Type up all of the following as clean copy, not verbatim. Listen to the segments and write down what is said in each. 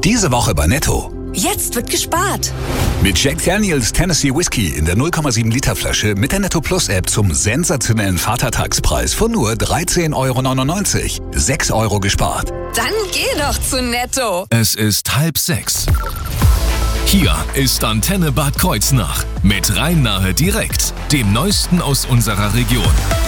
Diese Woche bei Netto. Jetzt wird gespart. Mit Jack Daniels Tennessee Whiskey in der 0,7 Liter Flasche mit der Netto Plus App zum sensationellen Vatertagspreis von nur 13,99 €. 6 € gespart. Dann geh doch zu Netto. Es ist 5:30. Hier ist Antenne Bad Kreuznach mit Rhein-Nahe direkt, dem Neuesten aus unserer Region.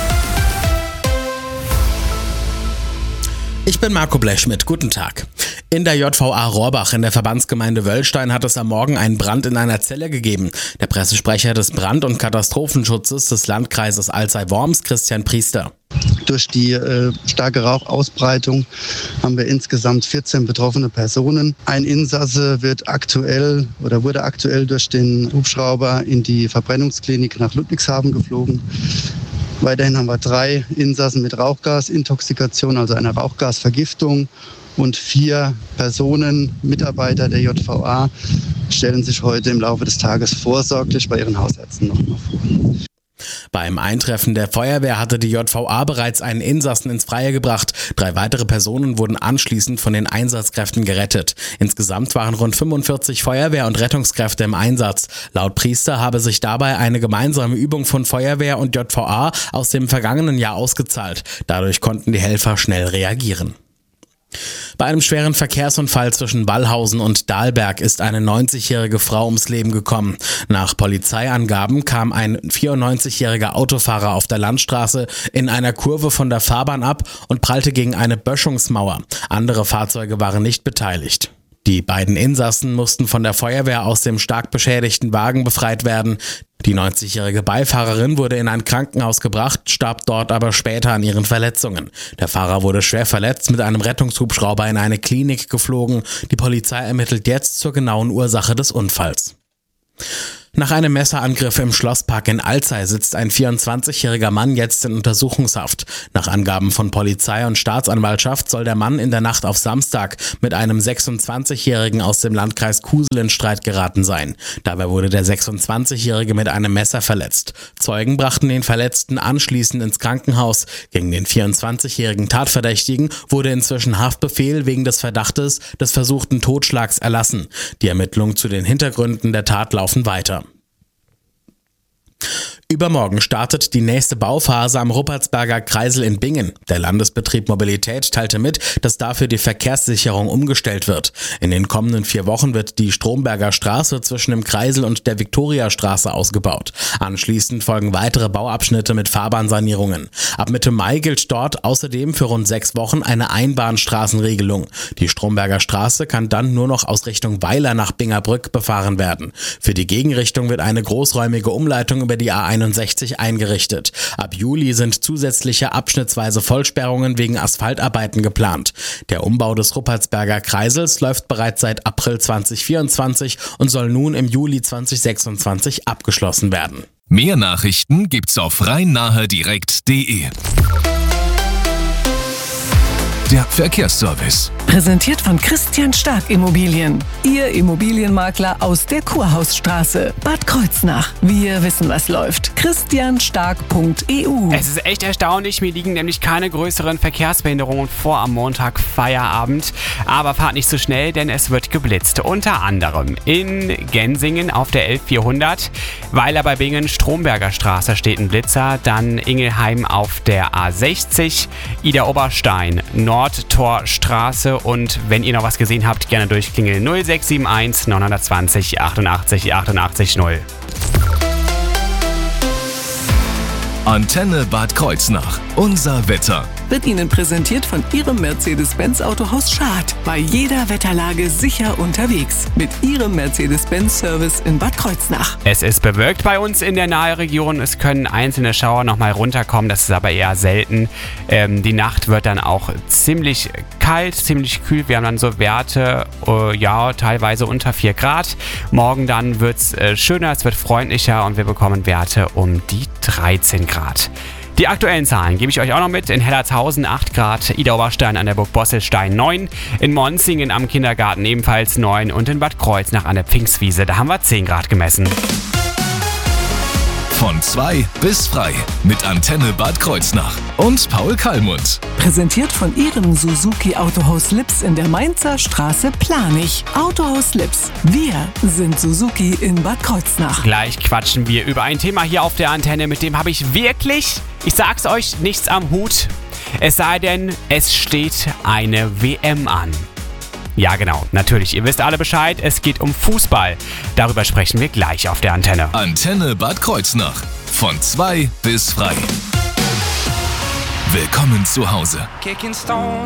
Ich bin Marco Blechschmidt, guten Tag. In der JVA Rohrbach in der Verbandsgemeinde Wöllstein hat es am Morgen einen Brand in einer Zelle gegeben. Der Pressesprecher des Brand- und Katastrophenschutzes des Landkreises Alzey-Worms, Christian Priester. Durch die starke Rauchausbreitung haben wir insgesamt 14 betroffene Personen. Ein Insasse wurde aktuell durch den Hubschrauber in die Verbrennungsklinik nach Ludwigshafen geflogen. Weiterhin haben wir 3 Insassen mit Rauchgasintoxikation, also einer Rauchgasvergiftung. Und 4 Personen, Mitarbeiter der JVA, stellen sich heute im Laufe des Tages vorsorglich bei ihren Hausärzten nochmal vor. Beim Eintreffen der Feuerwehr hatte die JVA bereits einen Insassen ins Freie gebracht. 3 weitere Personen wurden anschließend von den Einsatzkräften gerettet. Insgesamt waren rund 45 Feuerwehr- und Rettungskräfte im Einsatz. Laut Priester habe sich dabei eine gemeinsame Übung von Feuerwehr und JVA aus dem vergangenen Jahr ausgezahlt. Dadurch konnten die Helfer schnell reagieren. Bei einem schweren Verkehrsunfall zwischen Wallhausen und Dahlberg ist eine 90-jährige Frau ums Leben gekommen. Nach Polizeiangaben kam ein 94-jähriger Autofahrer auf der Landstraße in einer Kurve von der Fahrbahn ab und prallte gegen eine Böschungsmauer. Andere Fahrzeuge waren nicht beteiligt. Die beiden Insassen mussten von der Feuerwehr aus dem stark beschädigten Wagen befreit werden. Die 90-jährige Beifahrerin wurde in ein Krankenhaus gebracht, starb dort aber später an ihren Verletzungen. Der Fahrer wurde schwer verletzt mit einem Rettungshubschrauber in eine Klinik geflogen. Die Polizei ermittelt jetzt zur genauen Ursache des Unfalls. Nach einem Messerangriff im Schlosspark in Alzey sitzt ein 24-jähriger Mann jetzt in Untersuchungshaft. Nach Angaben von Polizei und Staatsanwaltschaft soll der Mann in der Nacht auf Samstag mit einem 26-jährigen aus dem Landkreis Kusel in Streit geraten sein. Dabei wurde der 26-jährige mit einem Messer verletzt. Zeugen brachten den Verletzten anschließend ins Krankenhaus. Gegen den 24-jährigen Tatverdächtigen wurde inzwischen Haftbefehl wegen des Verdachtes des versuchten Totschlags erlassen. Die Ermittlungen zu den Hintergründen der Tat laufen weiter. Übermorgen startet die nächste Bauphase am Ruppertsberger Kreisel in Bingen. Der Landesbetrieb Mobilität teilte mit, dass dafür die Verkehrssicherung umgestellt wird. In den kommenden 4 Wochen wird die Stromberger Straße zwischen dem Kreisel und der Viktoriastraße ausgebaut. Anschließend folgen weitere Bauabschnitte mit Fahrbahnsanierungen. Ab Mitte Mai gilt dort außerdem für rund 6 Wochen eine Einbahnstraßenregelung. Die Stromberger Straße kann dann nur noch aus Richtung Weiler nach Bingerbrück befahren werden. Für die Gegenrichtung wird eine großräumige Umleitung über die A61 eingerichtet. Ab Juli sind zusätzliche abschnittsweise Vollsperrungen wegen Asphaltarbeiten geplant. Der Umbau des Ruppertsberger Kreisels läuft bereits seit April 2024 und soll nun im Juli 2026 abgeschlossen werden. Mehr Nachrichten gibt's auf rheinnahedirekt.de. Der Verkehrsservice. Präsentiert von Christian Stark Immobilien. Ihr Immobilienmakler aus der Kurhausstraße, Bad Kreuznach. Wir wissen, was läuft. christianstark.eu. Es ist echt erstaunlich, mir liegen nämlich keine größeren Verkehrsbehinderungen vor am Montag Feierabend. Aber fahrt nicht so schnell, denn es wird geblitzt. Unter anderem in Gensingen auf der 11400, Weiler bei Bingen, Stromberger Straße steht ein Blitzer, dann Ingelheim auf der A60, Ida Oberstein, Nordtorstraße, und wenn ihr noch was gesehen habt, gerne durchklingeln 0671 920 88 88 0. Antenne Bad Kreuznach. Unser Wetter. Wird Ihnen präsentiert von Ihrem Mercedes-Benz Autohaus Schad. Bei jeder Wetterlage sicher unterwegs. Mit Ihrem Mercedes-Benz-Service in Bad Kreuznach. Es ist bewölkt bei uns in der Nahregion. Es können einzelne Schauer nochmal runterkommen. Das ist aber eher selten. Die Nacht wird dann auch ziemlich kalt, ziemlich kühl. Wir haben dann so Werte, teilweise unter 4 Grad. Morgen dann wird es schöner, es wird freundlicher und wir bekommen Werte um die 13 Grad. Die aktuellen Zahlen gebe ich euch auch noch mit. In Hellertshausen 8 Grad, Ida Oberstein an der Burg Bosselstein 9, in Monzingen am Kindergarten ebenfalls 9 und in Bad Kreuznach an der Pfingstwiese, da haben wir 10 Grad gemessen. Von 2 bis frei mit Antenne Bad Kreuznach und Paul Kallmund. Präsentiert von Ihrem Suzuki Autohaus Lips in der Mainzer Straße Planich. Autohaus Lips. Wir sind Suzuki in Bad Kreuznach. Gleich quatschen wir über ein Thema hier auf der Antenne, mit dem habe ich wirklich, ich sag's euch, nichts am Hut. Es sei denn, es steht eine WM an. Ja, genau, natürlich. Ihr wisst alle Bescheid, es geht um Fußball. Darüber sprechen wir gleich auf der Antenne. Antenne Bad Kreuznach. Von 2 bis frei. Willkommen zu Hause.